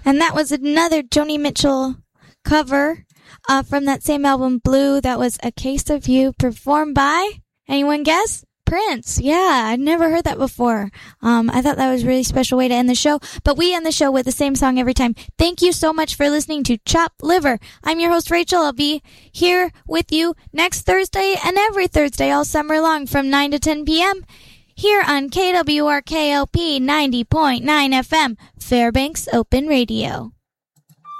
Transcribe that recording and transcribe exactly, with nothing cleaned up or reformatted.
And that was another Joni Mitchell cover uh, from that same album, Blue. That was A Case of You, performed by, anyone guess? Prince. Yeah, I'd never heard that before. Um, I thought that was a really special way to end the show. But we end the show with the same song every time. Thank you so much for listening to Chop Liver. I'm your host, Rachel. I'll be here with you next Thursday and every Thursday all summer long from nine to ten p.m. here on K W R K L P ninety point nine F M, Fairbanks Open Radio.